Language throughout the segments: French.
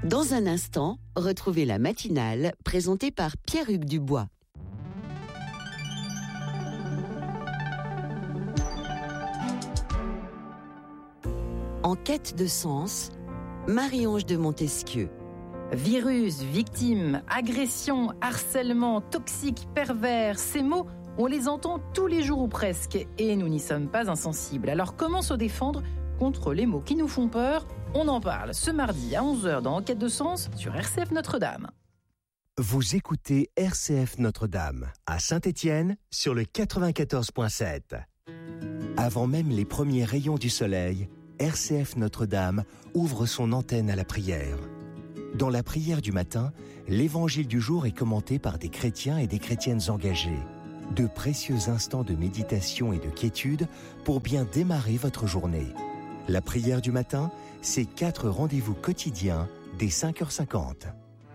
Dans un instant, retrouvez la matinale présentée par Pierre-Hugues Dubois. En quête de sens, Marie-Ange de Montesquieu. Virus, victime, agression, harcèlement, toxique, pervers, ces mots, on les entend tous les jours ou presque, et nous n'y sommes pas insensibles. Alors comment se défendre contre les mots qui nous font peur? On en parle ce mardi à 11h dans Enquête de sens sur RCF Notre-Dame. Vous écoutez RCF Notre-Dame à Saint-Étienne sur le 94.7. Avant même les premiers rayons du soleil, RCF Notre-Dame ouvre son antenne à la prière. Dans la prière du matin, l'évangile du jour est commenté par des chrétiens et des chrétiennes engagés. De précieux instants de méditation et de quiétude pour bien démarrer votre journée. La prière du matin, c'est 4 rendez-vous quotidiens dès 5h50.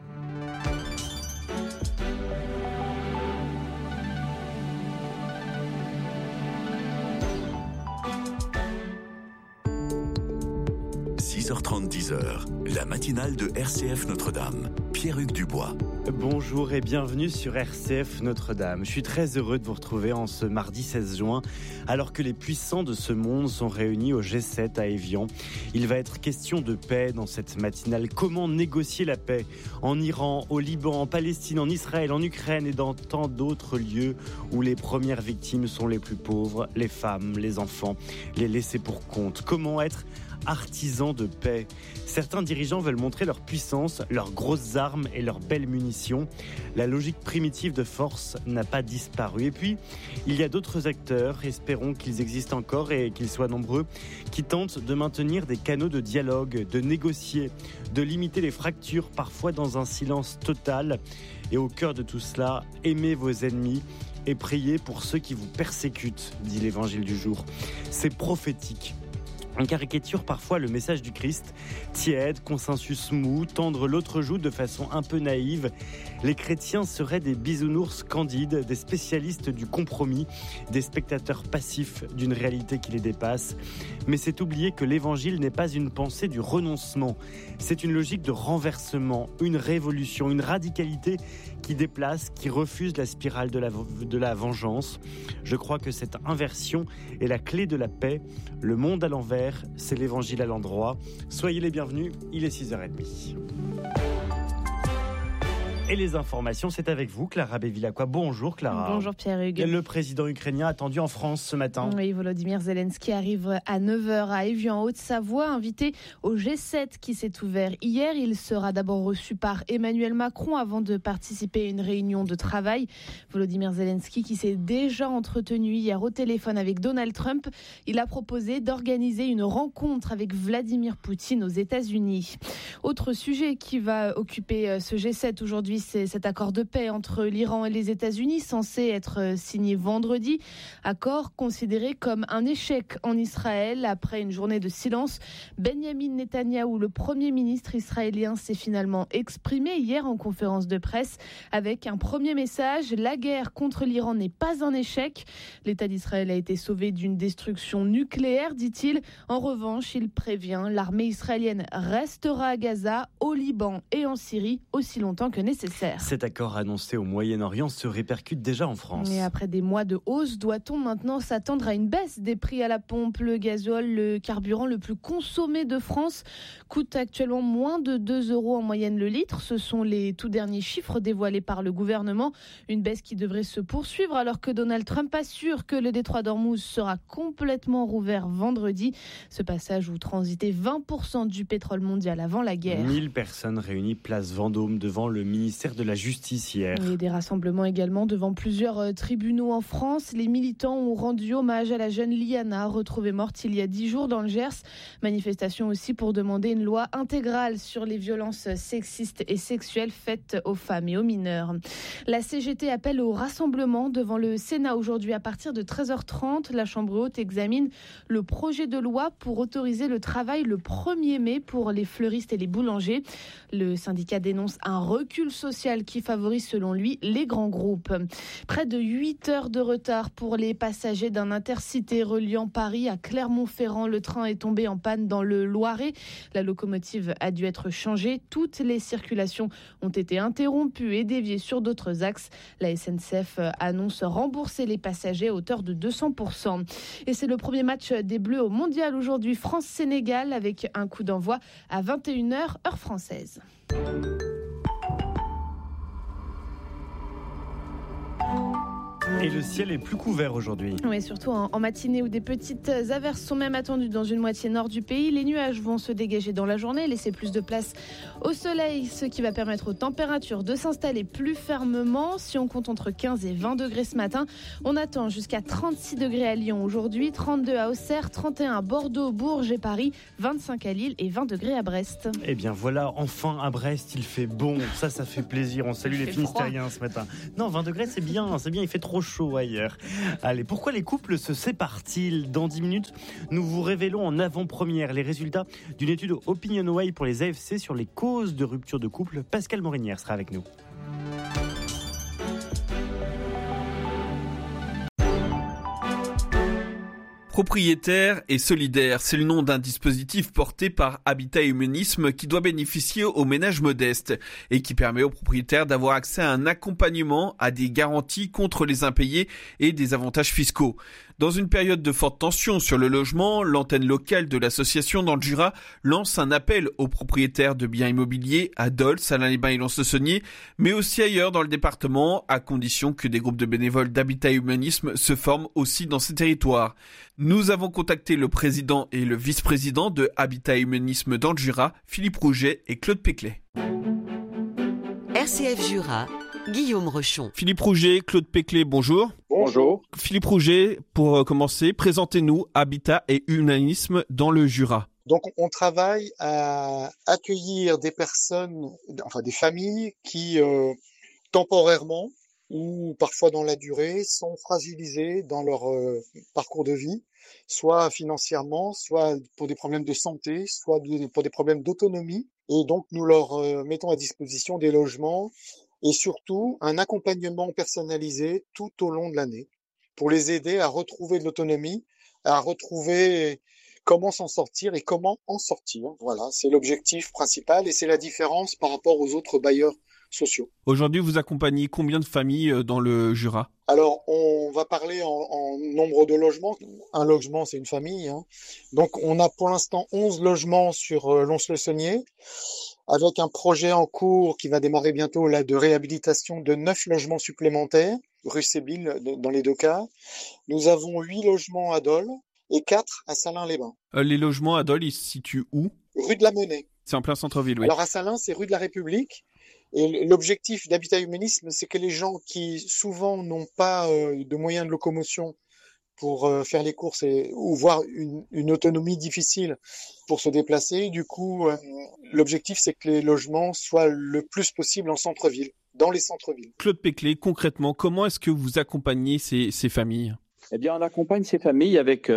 h 10h, la matinale de RCF Notre-Dame. Pierre-Hugues Dubois. Bonjour et bienvenue sur RCF Notre-Dame. Je suis très heureux de vous retrouver en ce mardi 16 juin, alors que les puissants de ce monde sont réunis au G7 à Évian. Il va être question de paix dans cette matinale. Comment négocier la paix en Iran, au Liban, en Palestine, en Israël, en Ukraine et dans tant d'autres lieux où les premières victimes sont les plus pauvres, les femmes, les enfants, les laissés pour compte. Comment être artisans de paix? Certains dirigeants veulent montrer leur puissance, leurs grosses armes et leurs belles munitions. La logique primitive de force n'a pas disparu. Et puis, il y a d'autres acteurs, espérons qu'ils existent encore et qu'ils soient nombreux, qui tentent de maintenir des canaux de dialogue, de négocier, de limiter les fractures, parfois dans un silence total. Et au cœur de tout cela, aimez vos ennemis et priez pour ceux qui vous persécutent, dit l'évangile du jour. C'est prophétique. On caricature parfois le message du Christ, tiède, consensus mou, tendre l'autre joue de façon un peu naïve. Les chrétiens seraient des bisounours candides, des spécialistes du compromis, des spectateurs passifs d'une réalité qui les dépasse. Mais c'est oublier que l'évangile n'est pas une pensée du renoncement. C'est une logique de renversement, une révolution, une radicalité qui déplace, qui refuse la spirale de la vengeance. Je crois que cette inversion est la clé de la paix. Le monde à l'envers, c'est l'évangile à l'endroit. Soyez les bienvenus, il est 6h30. Et les informations, c'est avec vous, Clara Bevilacqua. Bonjour Clara. Bonjour Pierre-Hugues. Le président ukrainien attendu en France ce matin. Oui, Volodymyr Zelensky arrive à 9h à Évian, en Haute-Savoie, invité au G7 qui s'est ouvert hier. Il sera d'abord reçu par Emmanuel Macron avant de participer à une réunion de travail. Volodymyr Zelensky qui s'est déjà entretenu hier au téléphone avec Donald Trump. Il a proposé d'organiser une rencontre avec Vladimir Poutine aux États-Unis. Autre sujet qui va occuper ce G7 aujourd'hui, c'est cet accord de paix entre l'Iran et les États-Unis, censé être signé vendredi. Accord considéré comme un échec en Israël. Après une journée de silence, Benyamin Netanyahou, le Premier ministre israélien, s'est finalement exprimé hier en conférence de presse avec un premier message. La guerre contre l'Iran n'est pas un échec. L'État d'Israël a été sauvé d'une destruction nucléaire, dit-il. En revanche, il prévient, l'armée israélienne restera à Gaza, au Liban et en Syrie aussi longtemps que nécessaire. Cet accord annoncé au Moyen-Orient se répercute déjà en France. Et après des mois de hausse, doit-on maintenant s'attendre à une baisse des prix à la pompe? Le gazole, le carburant le plus consommé de France, coûte actuellement moins de 2 € en moyenne le litre. Ce sont les tout derniers chiffres dévoilés par le gouvernement. Une baisse qui devrait se poursuivre alors que Donald Trump assure que le détroit d'Ormuz sera complètement rouvert vendredi. Ce passage où transitait 20% du pétrole mondial avant la guerre. 1000 personnes réunies place Vendôme devant le ministère de la Justice hier. Et des rassemblements également devant plusieurs tribunaux en France. Les militants ont rendu hommage à la jeune Liana, retrouvée morte il y a 10 jours dans le Gers. Manifestation aussi pour demander une loi intégrale sur les violences sexistes et sexuelles faites aux femmes et aux mineurs. La CGT appelle au rassemblement devant le Sénat aujourd'hui à partir de 13h30. La Chambre haute examine le projet de loi pour autoriser le travail le 1er mai pour les fleuristes et les boulangers. Le syndicat dénonce un recul social social qui favorise selon lui les grands groupes. Près de 8 heures de retard pour les passagers d'un Intercité reliant Paris à Clermont-Ferrand. Le train est tombé en panne dans le Loiret. La locomotive a dû être changée. Toutes les circulations ont été interrompues et déviées sur d'autres axes. La SNCF annonce rembourser les passagers à hauteur de 200%. Et c'est le premier match des Bleus au Mondial aujourd'hui. France-Sénégal avec un coup d'envoi à 21h heure française. Et le ciel est plus couvert aujourd'hui. Oui, surtout en matinée où des petites averses sont même attendues dans une moitié nord du pays. Les nuages vont se dégager dans la journée, laisser plus de place au soleil, ce qui va permettre aux températures de s'installer plus fermement. Si on compte entre 15 et 20 degrés ce matin, on attend jusqu'à 36 degrés à Lyon aujourd'hui, 32 à Auxerre, 31 à Bordeaux, Bourges et Paris, 25 à Lille et 20 degrés à Brest. Eh bien voilà, enfin à Brest, il fait bon. Ça fait plaisir. On salue les Finistériens ce matin. Non, 20 degrés, c'est bien, il fait trop chaud ailleurs. Allez, pourquoi les couples se séparent-ils ? Dans 10 minutes, nous vous révélons en avant-première les résultats d'une étude OpinionWay pour les AFC sur les causes de rupture de couple. Pascal Morinière sera avec nous. Propriétaire et solidaire, c'est le nom d'un dispositif porté par Habitat Humanisme qui doit bénéficier aux ménages modestes et qui permet aux propriétaires d'avoir accès à un accompagnement, à des garanties contre les impayés et des avantages fiscaux. Dans une période de forte tension sur le logement, l'antenne locale de l'association dans le Jura lance un appel aux propriétaires de biens immobiliers à Dole, Salins-les-Bains et Lons-le-Saunier, mais aussi ailleurs dans le département, à condition que des groupes de bénévoles d'Habitat Humanisme se forment aussi dans ces territoires. Nous avons contacté le président et le vice-président de Habitat Humanisme dans le Jura, Philippe Rouget et Claude Péclet. RCF Jura, Guillaume Rochon. Philippe Rouget, Claude Péclet, bonjour. Bonjour. Philippe Rouget, pour commencer, présentez-nous Habitat et Humanisme dans le Jura. Donc, on travaille à accueillir des personnes, enfin des familles qui, temporairement ou parfois dans la durée, sont fragilisées dans leur parcours de vie, soit financièrement, soit pour des problèmes de santé, soit pour des problèmes d'autonomie. Et donc, nous leur mettons à disposition des logements et surtout un accompagnement personnalisé tout au long de l'année pour les aider à retrouver de l'autonomie, à retrouver comment s'en sortir et comment en sortir. Voilà, c'est l'objectif principal et c'est la différence par rapport aux autres bailleurs sociaux. Aujourd'hui, vous accompagnez combien de familles dans le Jura ? Alors, on va parler en nombre de logements. Un logement, c'est une famille. Donc, on a pour l'instant 11 logements sur Lons-le-Saunier, avec un projet en cours qui va démarrer bientôt là, de réhabilitation de 9 logements supplémentaires, rue Sébille dans les deux cas. Nous avons 8 logements à Dole et 4 à Salins-les-Bains. Les logements à Dole, ils se situent où ? Rue de la Monnaie. C'est en plein centre-ville, oui. Alors à Salins, c'est rue de la République. Et l'objectif d'Habitat Humanisme, c'est que les gens qui souvent n'ont pas de moyens de locomotion pour faire les courses ou voir une autonomie difficile pour se déplacer, du coup, l'objectif, c'est que les logements soient le plus possible en centre-ville, dans les centres-villes. Claude Péclet, concrètement, comment est-ce que vous accompagnez ces familles ? Eh bien, on accompagne ces familles avec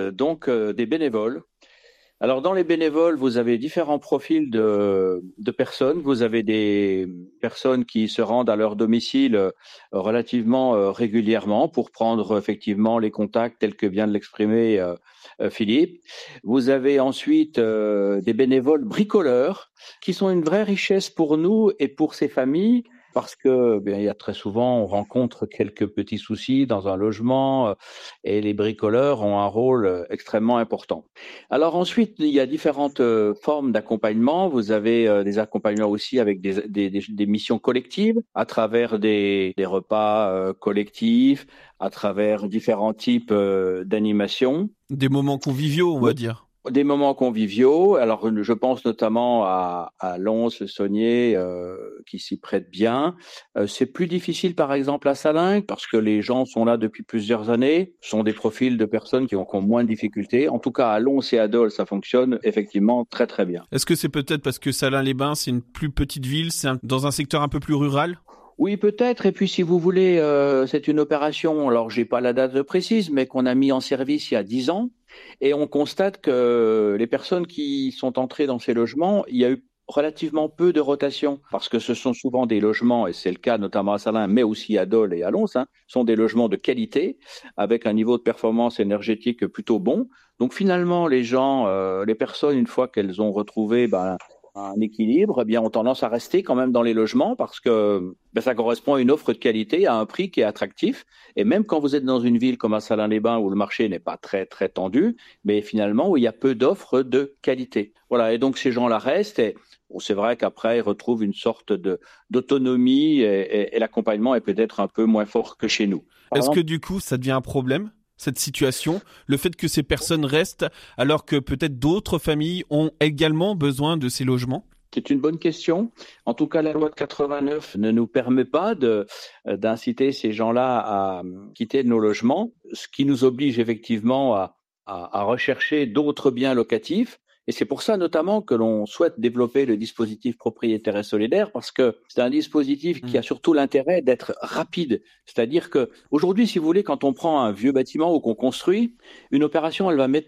des bénévoles. Alors, dans les bénévoles, vous avez différents profils de personnes. Vous avez des personnes qui se rendent à leur domicile relativement régulièrement pour prendre effectivement les contacts tels que vient de l'exprimer Philippe. Vous avez ensuite des bénévoles bricoleurs qui sont une vraie richesse pour nous et pour ces familles. Parce que il y a très souvent, on rencontre quelques petits soucis dans un logement et les bricoleurs ont un rôle extrêmement important. Alors ensuite, il y a différentes formes d'accompagnement. Vous avez des accompagnements aussi avec des missions collectives à travers des repas collectifs, à travers différents types d'animations. Des moments conviviaux, on va dire. Des moments conviviaux. Alors, je pense notamment à Lons-le-Saunier qui s'y prête bien. C'est plus difficile, par exemple, à Salins parce que les gens sont là depuis plusieurs années. Ce sont des profils de personnes qui ont moins de difficultés. En tout cas, à Lons et à Dole, ça fonctionne effectivement très, très bien. Est-ce que c'est peut-être parce que Salins-les-Bains, c'est une plus petite ville, dans un secteur un peu plus rural ? Oui, peut-être. Et puis, si vous voulez, c'est une opération, alors j'ai pas la date précise, mais qu'on a mis en service il y a 10 ans. Et on constate que les personnes qui sont entrées dans ces logements, il y a eu relativement peu de rotation, parce que ce sont souvent des logements, et c'est le cas notamment à Salins, mais aussi à Dole et à Lons, sont des logements de qualité, avec un niveau de performance énergétique plutôt bon. Donc finalement, les personnes, une fois qu'elles ont retrouvé un équilibre, ont tendance à rester quand même dans les logements parce que ça correspond à une offre de qualité à un prix qui est attractif. Et même quand vous êtes dans une ville comme à Salins-les-Bains où le marché n'est pas très très tendu, mais finalement où il y a peu d'offres de qualité. Voilà. Et donc ces gens-là restent. Et c'est vrai qu'après ils retrouvent une sorte d'autonomie et l'accompagnement est peut-être un peu moins fort que chez nous. Est-ce que du coup ça devient un problème, cette situation, le fait que ces personnes restent alors que peut-être d'autres familles ont également besoin de ces logements? C'est une bonne question. En tout cas, la loi de 89 ne nous permet pas d'inciter ces gens-là à quitter nos logements, ce qui nous oblige effectivement à rechercher d'autres biens locatifs. Et c'est pour ça notamment que l'on souhaite développer le dispositif propriétaire et solidaire, parce que c'est un dispositif qui a surtout l'intérêt d'être rapide. C'est-à-dire que aujourd'hui, si vous voulez, quand on prend un vieux bâtiment ou qu'on construit, une opération, elle va mettre